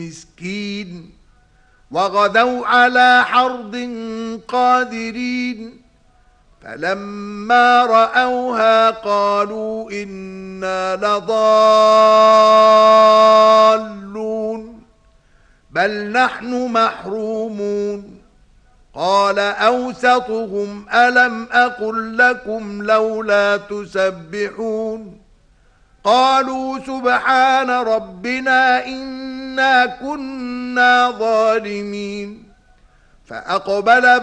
مسكين وغدوا على حرد قادرين فلما رأوها قالوا إنا لضالون بل نحن محرومون قال أوسطهم ألم أقل لكم لولا تسبحون قالوا سبحان ربنا إنا كنا ظالمين فأقبل